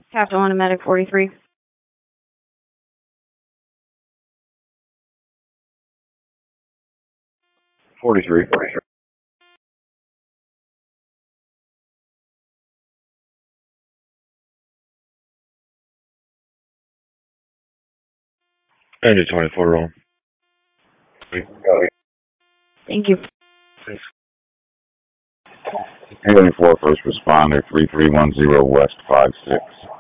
Captain 1 to Medic 43. Engine 24 roll. Thank you. 24 first responder 3310 West 56.